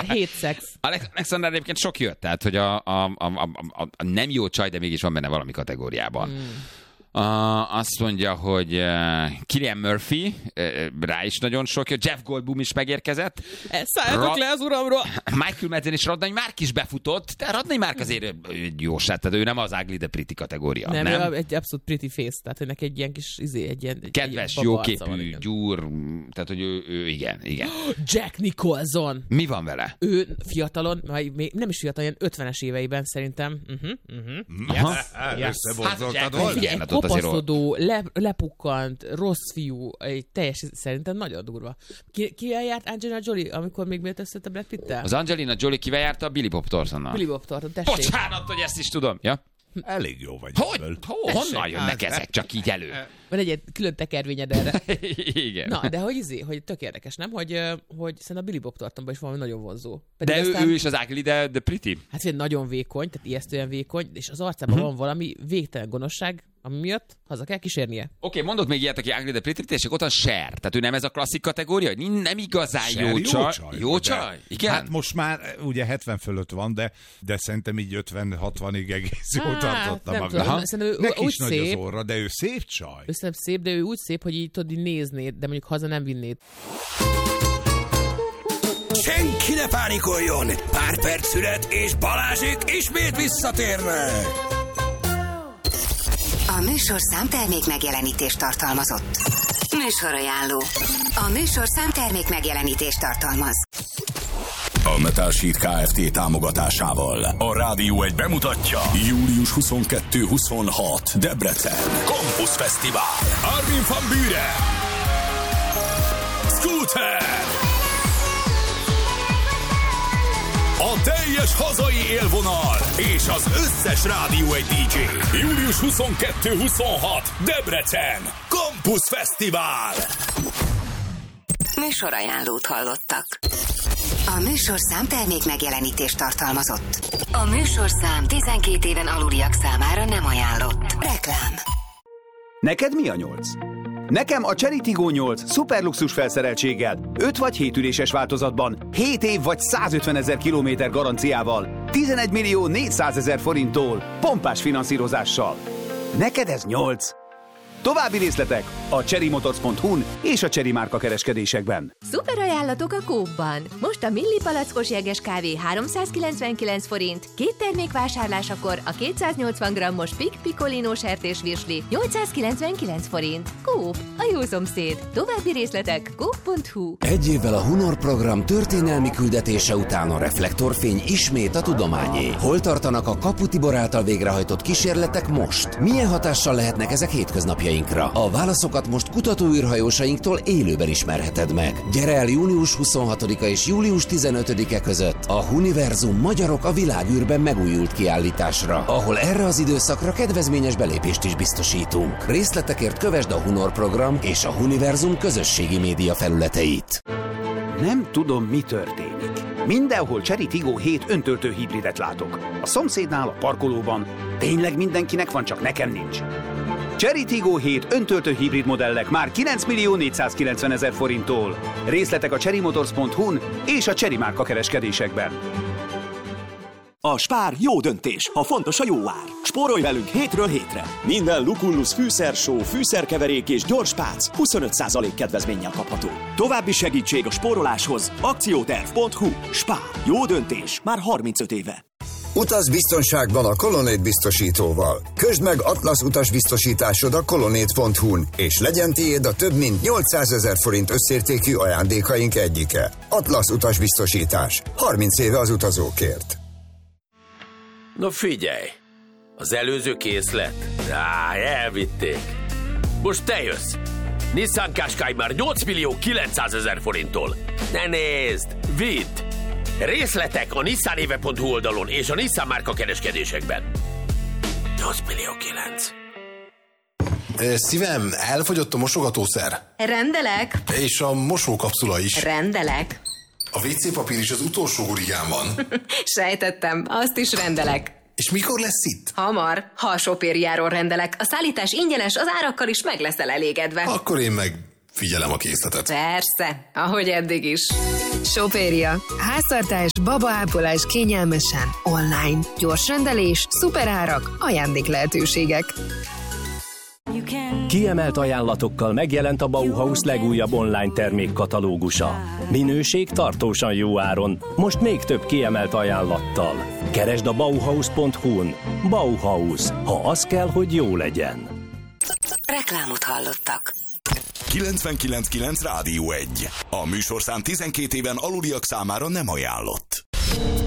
Hét szex. Alexander egyébként sok jött, tehát hogy a nem jó csaj, de mégis van benne valami kategóriában. Azt mondja, hogy Cillian Murphy, rá is nagyon sok jött, Jeff Goldblum is megérkezett. Szálljatok le az uramról! Michael Madsen és Radnai Márk is befutott, de Radnai Márk azért jó sát, tehát ő nem az ugly, de pretty kategória. Nem? Ő egy abszolút pretty face, tehát hogy neki egy ilyen kis egy kedves, jóképű, gyúr, tehát hogy ő igen. Jack Nicholson! Mi van vele? Ő fiatalon, még nem is fiatal, ilyen 50-es éveiben szerintem. Összeborzoltad volna? Kopaszodó, lepukkant, rossz fiú, egy teljes, szerintem nagyon durva. Kivel járt Angelina Jolie, amikor még miért összött a Brad Pitt-tel? Az Angelina Jolie kivel járta? Billy Bob Thorntonnal. Billy Bob Thornton, tessék. Bocsánat, hogy ezt is tudom. Ja? Elég jó vagy. Honnan jönnek ezek csak így elő? Van egy külön tekervényed erre. Igen. Na, de hogy tök érdekes, nem? Hogy szerintem a Billy Bob Thorntonban is valami nagyon vonzó. Pedig de aztán, ő is az ugly, de pretty. Hát nagyon vékony, tehát ijesztően vékony, és az arcában van valami végtelen gonoszság, ami miatt haza kell kísérnie. Oké, mondok még ilyet, aki ugly, de pretty, és ott a Cher. Tehát ő nem ez a klasszik kategória, hogy nem igazán Cher jó csaj. Igen? Hát most már ugye 70 fölött van, de szerintem így 50-60-ig egész jól tartotta magát. Neki is nagy az orra, de ő szép csaj. Ő szép, de ő úgy szép, hogy így tudod, így néznéd, de mondjuk haza nem vinnéd. Senki ne pánikoljon! Pár perc szület, és Balázsék ismét visszatérnek! A műsorszám termék megjelenítést tartalmazott. Műsorajánló. A műsorszám termék megjelenítést tartalmaz. A Metal Sheet Kft. Támogatásával a Rádió 1 bemutatja július 22-26 Debrecen Campus Fesztivál. Armin van Buuren, Scooter, a teljes hazai élvonal és az összes Rádió 1 DJ. Július 22-26 Debrecen Campus Fesztivál. Műsorajánlót hallottak. A műsorszám termék megjelenítést tartalmazott. A műsorszám 12 éven aluliak számára nem ajánlott. Reklám. Neked mi a 8? Nekem a Chery Tiggo 8 szuperluxus felszereltséggel, 5 vagy 7 üléses változatban, 7 év vagy 150 000 kilométer garanciával, 11 millió 400 000 forinttól, pompás finanszírozással. Neked ez 8? További részletek a cherrymotors.hu-n és a Chery márka kereskedésekben. Szuper ajánlatok a Coop-ban. Most a Milli palackos jeges kávé 399 forint, 2 termék vásárlásakor a 280 g-os Pic Picolino sertésvirsli 899 forint. Coop, a jó szomszéd. További részletek coop.hu. Egy évvel a Hunor program történelmi küldetése után a reflektorfény ismét a tudományé. Hol tartanak a Kapu Tibor által végrehajtott kísérletek most? Milyen hatással lehetnek ezek hétköznapjai? A válaszokat most kutatóűrhajósainktól élőben ismerheted meg. Gyere el június 26-a és július 15-e között a Huniverzum Magyarok a világűrben megújult kiállításra, ahol erre az időszakra kedvezményes belépést is biztosítunk. Részletekért kövesd a Hunor program és a Huniverzum közösségi média felületeit. Nem tudom, mi történik. Mindenhol Chery Tiggo 7 öntöltő hibridet látok. A szomszédnál, a parkolóban. Tényleg mindenkinek van, csak nekem nincs. Chery Tiggo 7 öntöltő hibrid modellek már 9 millió 490 000 forinttól. Részletek a cherrymotors.hu-n és a Chery márka kereskedésekben. A Spár jó döntés, ha fontos a jó ár. Spórolj velünk hétről hétre. Minden Lucullus fűszersó, fűszerkeverék és gyors pác 25% kedvezménnyel kapható. További segítség a spóroláshoz akcióterv.hu. Spár. Jó döntés már 35 éve. Utaz biztonságban a Colonnade biztosítóval. Közd meg Atlasz utasbiztosításod a colonnade.hu-n, és legyen tiéd a több mint 800 000 forint összértékű ajándékaink egyike. Atlasz utasbiztosítás. 30 éve az utazókért. Na figyelj, az előző készlet? Elvitték. Most te jössz. Nissan Qashqai már 8 millió 900 000 forinttól. Ne nézd, vidd! Részletek a nissanéve.hu oldalon és a Nissan márka kereskedésekben. 8 millió 9. Szívem, elfogyott a mosogatószer. Rendelek. És a mosókapszula is. Rendelek. A WC papír is az utolsó gurigán van. Sejtettem, azt is rendelek. És mikor lesz itt? Hamar, ha a Sopériáról rendelek. A szállítás ingyenes, az árakkal is meg leszel elégedve. Akkor én meg figyelem a készletet. Persze, ahogy eddig is. Shopéria. Háztartás, babaápolás kényelmesen, online. Gyors rendelés, szuperárak, ajándéklehetőségek. Kiemelt ajánlatokkal megjelent a Bauhaus legújabb online termékkatalógusa. Minőség tartósan jó áron, most még több kiemelt ajánlattal. Keresd a Bauhaus.hu-n. Bauhaus, ha az kell, hogy jó legyen. Reklámot hallottak. 99.9 Rádió 1. A műsorszám 12 éven aluliak számára nem ajánlott.